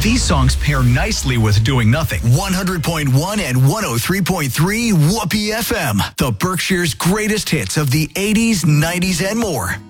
These songs pair nicely with doing nothing. 100.1 and 103.3 Whoopee FM. The Berkshire's greatest hits of the 80s, 90s, and more.